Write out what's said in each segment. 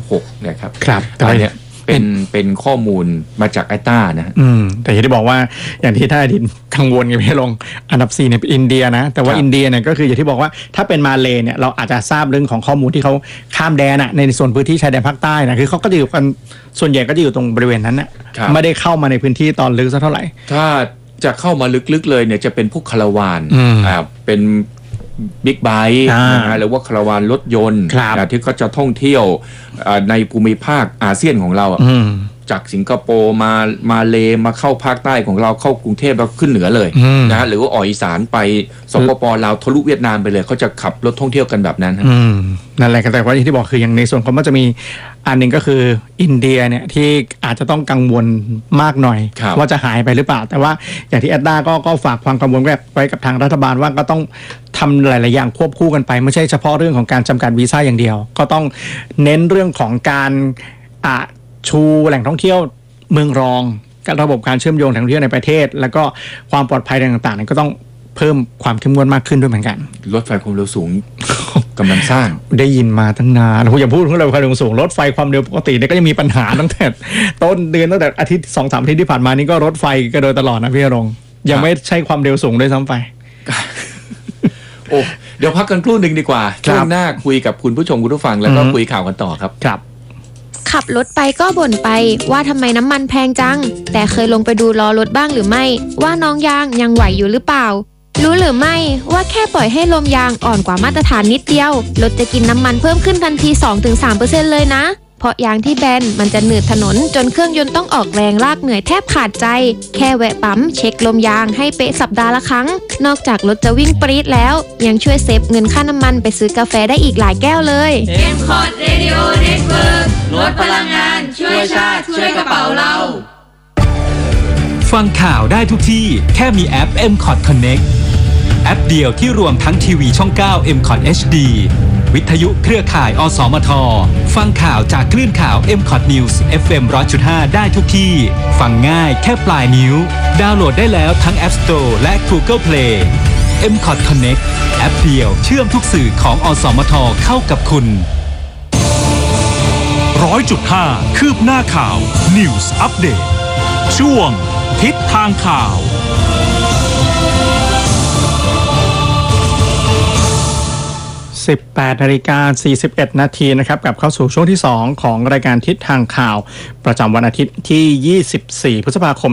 2016นะครับแต่เนี่ยเป็นข้อมูลมาจากไอต้านะแต่อย่างที่บอกว่าอย่างที่ท่านอดินกังวลกันพี่ลงอันดับ4เนี่ยเป็นอินเดียนะแต่ว่าอินเดียเนี่ยก็คืออย่างที่บอกว่าถ้าเป็นมาเลเนี่ยเราอาจจะทราบเรื่องของข้อมูลที่เขาข้ามแดนในส่วนพื้นที่ชายแดนภาคใต้นะคือเขาก็จะอยู่กันส่วนใหญ่ก็จะอยู่ตรงบริเวณนั้นนะไม่ได้เข้ามาในพื้นที่ตอนลึกสักเท่าไหร่ถ้าจะเข้ามาลึกๆเลยเนี่ยจะเป็นพวกคาราวานเป็นบิ๊กไบค์นะฮะหรือว่าคาราวานรถยนต์ที่เขาจะท่องเที่ยวในภูมิภาคอาเซียนของเราจากสิงคโปร์มาเลมาเข้าภาคใต้ของเราเข้ากรุงเทพแล้วขึ้นเหนือเลยนะฮะหรือว่าออกอีสานไปสปป.ลาวทะลุเวียดนามไปเลยเขาจะขับรถท่องเที่ยวกันแบบนั้นนั่นแหละแต่ว่าอย่างที่บอกคืออย่างในส่วนของมันจะมีอันหนึ่งก็คืออินเดียเนี่ยที่อาจจะต้องกังวลมากหน่อยว่าจะหายไปหรือเปล่าแต่ว่าอย่างที่แอดด้าก็ฝากความกังวลไว้กับทางรัฐบาลว่าก็ต้องทำหลายๆอย่างควบคู่กันไปไม่ใช่เฉพาะเรื่องของการจำกัดวีซ่าอย่างเดียวก็ต้องเน้นเรื่องของการชูแหล่งท่องเที่ยวเมืองรองระบบการเชื่อมโยงแหล่งท่องเที่ยวในประเทศแล้วก็ความปลอดภัยต่างๆก็ต้องเพิ่มความเข้มงวดมากขึ้นด้วยเหมือนกันรถไฟความเร็วสูงกำลังสร้างได้ยินมาตั้งนานผมอย่าพูดถึงรถไฟความเร็วสูงรถไฟความเร็วปกติเนี่ยก็ยังมีปัญหาตั้งแต่ต้นเดือนตั้งแต่อาทิตย์ 2-3 อาทิตย์ที่ผ่านมานี่ก็รถไฟก็โดยตลอดนะพี่รงยังไม่ใช่ความเร็วสูงด้วยซ้ำไปโอ้เดี๋ยวพักกันครู่หนึ่งดีกว่าช่วงหน้าคุยกับคุณผู้ชมคุณผู้ฟังแล้วก็คุยข่าวกันต่อครับขับรถไปก็บ่นไปว่าทำไมน้ำมันแพงจังแต่เคยลงไปดูล้อรถบ้างหรือไม่ว่าน้องยางยังไหวอยู่หรือเปล่ารู้หรือไม่ว่าแค่ปล่อยให้ลมยางอ่อนกว่ามาตรฐานนิดเดียวรถจะกินน้ำมันเพิ่มขึ้นทันที 2-3% เลยนะเพราะยางที่แบนมันจะหนืดถนนจนเครื่องยนต์ต้องออกแรงลากเหนื่อยแทบขาดใจแค่แวะปั๊มเช็คลมยางให้เป๊ะสัปดาห์ละครั้งนอกจากรถจะวิ่งปรี๊ดแล้วยังช่วยเซฟเงินค่าน้ำมันไปซื้อกาแฟได้อีกหลายแก้วเลย M-Cot Radio Network ลดพลังงานช่วยชาติช่วยกระเป๋าเราฟังข่าวได้ทุกที่แค่มีแอป M-Cot Connect แอปเดียวที่รวมทั้งทีวีช่อง 9 M-Cot HD วิทยุเครือข่ายอสมทฟังข่าวจากคลื่นข่าว M-Cot News FM 100.5 ได้ทุกที่ฟังง่ายแค่ปลายนิ้วดาวน์โหลดได้แล้วทั้ง App Store และ Google Play M-Cot Connect แอปเดียวเชื่อมทุกสื่อของอสมทเข้ากับคุณ 100.5 คืบหน้าข่าว News Update ช่วงทิศทางข่าว 18:41 นาทีนะครับกลับเข้าสู่ช่วงที่2ของรายการทิศทางข่าวประจำวันอาทิตย์ที่24พฤษภาคม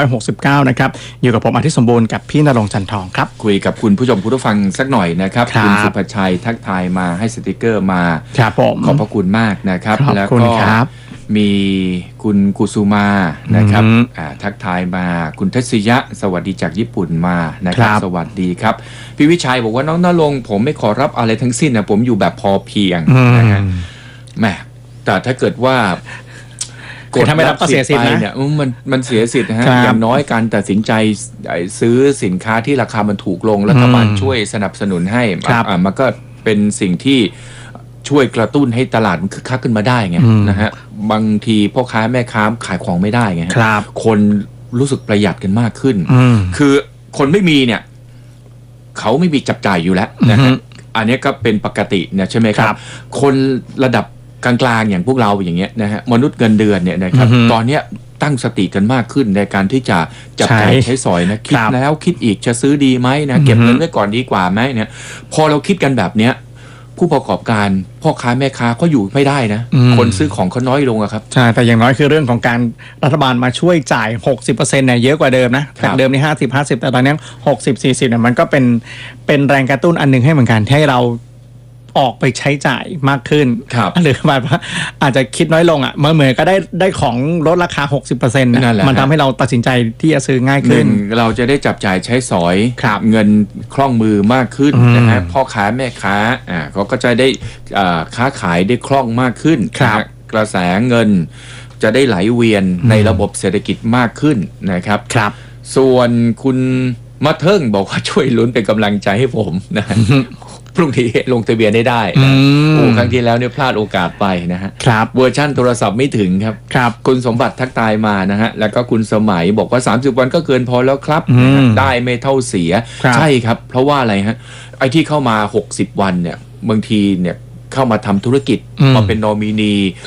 2569นะครับอยู่กับผมอาทิตย์สมบูรณ์กับพี่ณรงค์จันทองครับคุยกับคุณผู้ชมผู้ฟังสักหน่อยนะครับคุณสุภชัยทักทายมาให้สติกเกอร์มาครับผมขอบพระคุณมากนะครับแล้วก็มีคุณกุสุมานะครับทักทายมาคุณทัศยะสวัสดีจากญี่ปุ่นมานะครับสวัสดีครับพี่วิชัยบอกว่าน้องณรงค์ผมไม่ขอรับอะไรทั้งสิ้นนะผมอยู่แบบพอเพียงนะฮะแหมแต่ถ้าเกิดว่ากดถ้าไม่รับก็เสียสิทธิ์นะเนี่ยมันเสียสิทธิ์นะฮะอย่างน้อยการตัดสินใจซื้อสินค้าที่ราคามันถูกลงรัฐบาลช่วยสนับสนุนให้มันก็เป็นสิ่งที่ช่วยกระตุ้นให้ตลาดมันคึกคักขึ้นมาได้ไงนะฮะบางทีพ่อค้าแม่ค้าขายของไม่ได้ไงคนรู้สึกประหยัดกันมากขึ้นคือคนไม่มีเนี่ยเขาไม่มีจับจ่ายอยู่แล้วนะฮะอันนี้ก็เป็นปกตินะใช่ไหมครับคนระดับกลางๆอย่างพวกเราอย่างเงี้ยนะฮะมนุษย์เงินเดือนเนี่ยนะครับตอนเนี้ยตั้งสติกันมากขึ้นในการที่จะจับจ่ายใช้สอยนะคิดแล้วคิดอีกจะซื้อดีไหมนะเก็บเงินไว้ก่อนดีกว่าไหมเนี่ยพอเราคิดกันแบบเนี้ยผู้ประกอบการพ่อค้าแม่ค้าก็อยู่ไม่ได้นะคนซื้อของเขาน้อยลงอะครับใช่แต่อย่างน้อยคือเรื่องของการรัฐบาลมาช่วยจ่าย 60% เนี่ยเยอะกว่าเดิมนะจากเดิมนี่50แต่ตอนนี้60-40เนี่ยมันก็เป็นแรงกระตุ้นอันนึงให้เหมือนกันให้เราออกไปใช้จ่ายมากขึ้นหรือแบบว่าอาจจะคิดน้อยลงอ่ะเมื่อก็ได้ของลดราคา 60% นะมันทำให้เราตัดสินใจที่จะซื้อง่ายขึ้นเราจะได้จับจ่ายใช้สอยเงินคล่องมือมากขึ้นนะฮะพ่อค้าแม่ค้าเขาก็จะได้ค้าขายได้คล่องมากขึ้นกระแสเงินจะได้ไหลเวียนในระบบเศรษฐกิจมากขึ้นนะครับส่วนคุณมาเทิงบอกว่าช่วยลุ้นเป็นกำลังใจให้ผมนะพรุ่งนี้ลงทะเบียนได้นะครั้งที่แล้วเนี่ยพลาดโอกาสไปนะฮะเวอร์ชั่นโทรศัพท์ไม่ถึงครับคุณสมบัติทักทายมานะฮะแล้วก็คุณสมัยบอกว่า30วันก็เกินพอแล้วครับได้ไม่เท่าเสียใช่ครับเพราะว่าอะไรฮะไอ้ที่เข้ามา60วันเนี่ยบางทีเนี่ยเข้ามาทำธุรกิจมาเป็นนอมินี